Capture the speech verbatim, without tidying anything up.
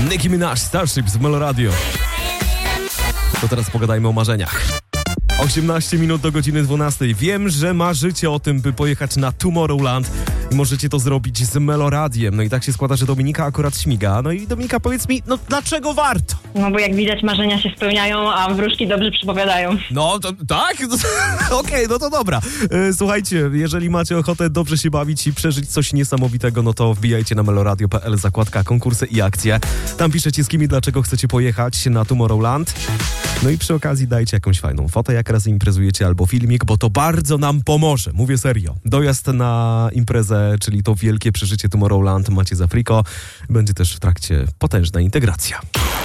Nicki Minaj, Starship z Melo Radio. To teraz pogadajmy o marzeniach. osiemnaście minut do godziny dwunastej. Wiem, że marzycie o tym, by pojechać na Tomorrowland i możecie to zrobić z Melo Radiem. No i tak się składa, że Dominika akurat śmiga. No i Dominika, powiedz mi, no dlaczego warto? No bo jak widać, marzenia się spełniają, a wróżki dobrze przypowiadają. No, to, tak? Okej, okay, no to dobra. E, słuchajcie, jeżeli macie ochotę dobrze się bawić i przeżyć coś niesamowitego, no to wbijajcie na meloradio kropka p l, zakładka konkursy i akcje. Tam piszecie, z kim i dlaczego chcecie pojechać na Tomorrowland. No i przy okazji dajcie jakąś fajną fotę, jak raz imprezujecie, albo filmik, bo to bardzo nam pomoże. Mówię serio. Dojazd na imprezę, czyli to wielkie przeżycie Tomorrowland macie za friko. Będzie też w trakcie potężna integracja.